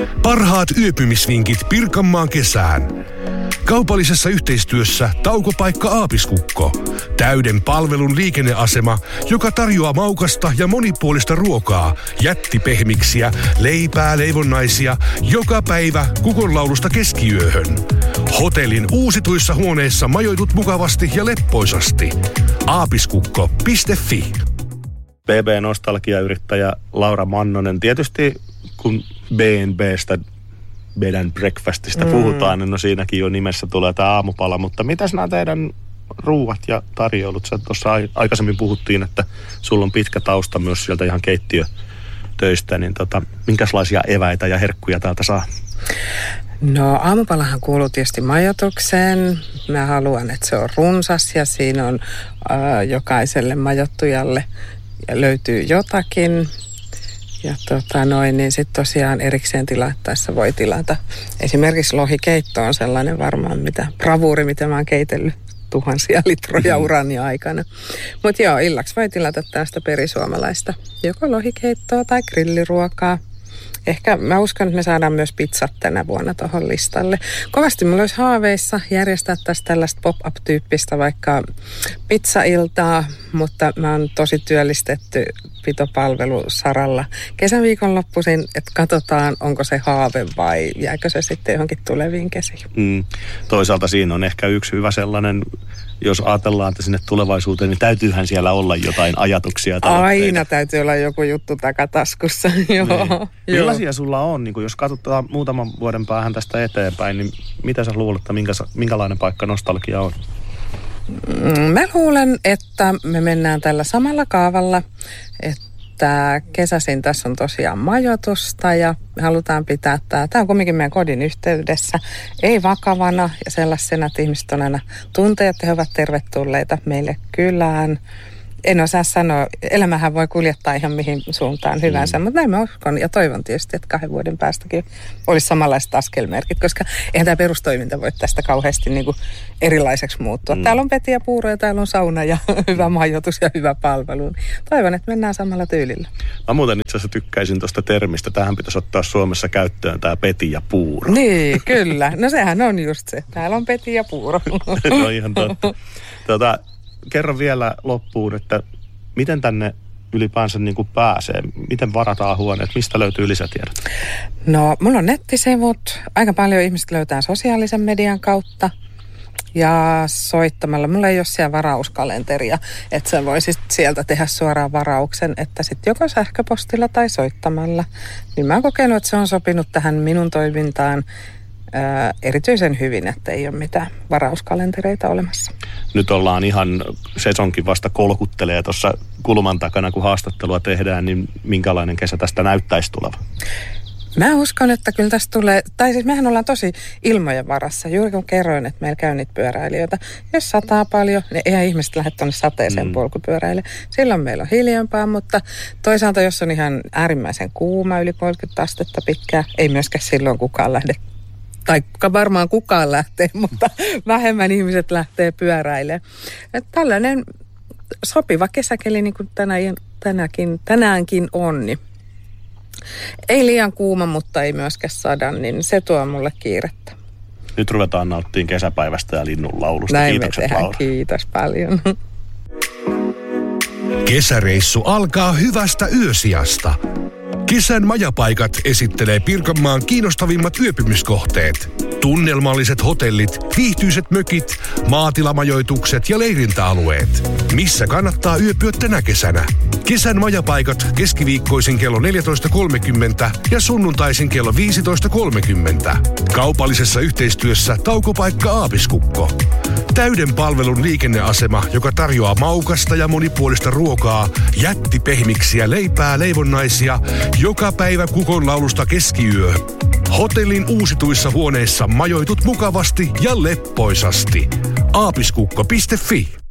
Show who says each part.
Speaker 1: Parhaat yöpymisvinkit Pirkanmaan kesään. Kaupallisessa yhteistyössä taukopaikka Aapiskukko. Täyden palvelun liikenneasema, joka tarjoaa maukasta ja monipuolista ruokaa, jättipehmiksiä, leipää, leivonnaisia, joka päivä kukonlaulusta keskiyöhön. Hotellin uusituissa huoneissa majoitut mukavasti ja leppoisasti. Aapiskukko.fi.
Speaker 2: BB-nostalgiayrittäjä Laura Mannonen. Tietysti kun B&Bstä, bed and breakfastista puhutaan, niin no siinäkin jo nimessä tulee tämä aamupala. Mutta mitäs nämä teidän ruuat ja tarjoulut? Sä tuossa aikaisemmin puhuttiin, että sulla on pitkä tausta myös sieltä ihan keittiötöistä. Niin minkälaisia eväitä ja herkkuja täältä saa?
Speaker 3: No aamupalahan kuuluu tietysti majoitukseen. Mä haluan, että se on runsas ja siinä on jokaiselle majottujalle löytyy jotakin. Ja niin sitten tosiaan erikseen tilattaessa voi tilata. Esimerkiksi lohikeitto on sellainen varmaan bravuuri, mitä mä oon keitellyt tuhansia litroja urani aikana. Mutta joo, illaksi voi tilata tästä perisuomalaista joko lohikeittoa tai grilliruokaa. Ehkä mä uskon, että me saadaan myös pizzat tänä vuonna tuohon listalle. Kovasti mulla olisi haaveissa järjestää tästä tällaista pop-up-tyyppistä vaikka pizzailtaa, mutta mä oon tosi työllistetty pitopalvelusaralla kesän viikonloppuisin, että katsotaan, onko se haave vai jääkö se sitten johonkin tuleviin kesiin.
Speaker 2: Toisaalta siinä on ehkä yksi hyvä sellainen, jos ajatellaan, että sinne tulevaisuuteen, niin täytyyhän siellä olla jotain ajatuksia.
Speaker 3: Aina täytyy olla joku juttu takataskussa, joo.
Speaker 2: Niin. Millaisia sulla on, niin jos katsotaan muutaman vuoden päähän tästä eteenpäin, niin mitä sä luulet, että minkälainen paikka nostalgia on?
Speaker 3: Mä luulen, että me mennään tällä samalla kaavalla, että kesäisin tässä on tosiaan majoitusta ja me halutaan pitää tämä on kumminkin meidän kodin yhteydessä, ei vakavana ja sellaisena, että ihmiset on aina tuntee, että he ovat tervetulleita meille kylään. En osaa sanoa, elämähän voi kuljettaa ihan mihin suuntaan hyvänsä, mutta näin mä uskon ja toivon tietysti, että 2 vuoden päästäkin olisi samanlaiset askelmerkit, koska eihän tämä perustoiminta voi tästä kauheasti niin kuin erilaiseksi muuttua. Täällä on peti ja puuro ja täällä on sauna ja hyvä majoitus ja hyvä palvelu. Toivon, että mennään samalla tyylillä.
Speaker 2: Mä muuten itse asiassa tykkäisin tuosta termistä. Tähän pitäisi ottaa Suomessa käyttöön tämä peti ja puuro.
Speaker 3: Niin, kyllä. No sehän on just se. Täällä on peti ja puuro.
Speaker 2: No ihan totta. Kerro vielä loppuun, että miten tänne ylipäänsä niin kuin pääsee? Miten varataan huoneet? Mistä löytyy lisätiedot?
Speaker 3: No, mulla on nettisivut. Aika paljon ihmiset löytää sosiaalisen median kautta ja soittamalla. Mulla ei ole siellä varauskalenteria, että sä voisit sieltä tehdä suoraan varauksen, että sitten joko sähköpostilla tai soittamalla. Niin mä oon kokenut, että se on sopinut tähän minun toimintaan erityisen hyvin, että ei ole mitään varauskalentereita olemassa.
Speaker 2: Nyt ollaan ihan sesonkin vasta kolkuttelee tuossa kulman takana, kun haastattelua tehdään, niin minkälainen kesä tästä näyttäisi tuleva?
Speaker 3: Mä uskon, että kyllä tästä tulee, tai siis mehän ollaan tosi ilmojen varassa. Juuri kun kerroin, että meillä käy niitä pyöräilijöitä. Jos sataa paljon, niin eihän ihmiset lähde tuonne sateeseen polkupyöräille. Silloin meillä on hiljempaa, mutta toisaalta jos on ihan äärimmäisen kuuma, yli 30 astetta pitkää, ei myöskään silloin kukaan lähde. Tai varmaan kukaan lähtee, mutta vähemmän ihmiset lähtee pyöräilemään. Tällainen sopiva kesäkeli, niin kuin tänäänkin on, niin ei liian kuuma, mutta ei myöskään sada, niin se tuo mulle kiirettä.
Speaker 2: Nyt ruvetaan nauttimaan kesäpäivästä ja linnun laulusta.
Speaker 3: Näin
Speaker 2: kiitokset,
Speaker 3: me tehdään.
Speaker 2: Laura.
Speaker 3: Kiitos paljon.
Speaker 1: Kesäreissu alkaa hyvästä yösijasta. Kesän majapaikat esittelee Pirkanmaan kiinnostavimmat yöpymiskohteet. Tunnelmalliset hotellit, viihtyiset mökit, maatilamajoitukset ja leirintäalueet. Missä kannattaa yöpyä tänä kesänä? Kesän majapaikat keskiviikkoisin kello 14.30 ja sunnuntaisin kello 15.30. Kaupallisessa yhteistyössä taukopaikka Aapiskukko. Täyden palvelun liikenneasema, joka tarjoaa maukasta ja monipuolista ruokaa, jättipehmiksiä, leipää, leivonnaisia, joka päivä kukonlaulusta keskiyöhön. Hotellin uusituissa huoneissa majoitut mukavasti ja leppoisasti. Aapiskukko.fi